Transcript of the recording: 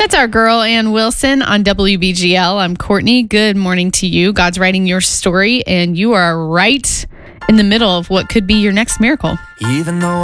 That's our girl, Ann Wilson, on WBGL. I'm Courtney. Good morning to you. God's writing your story, and you are right in the middle of what could be your next miracle. Even though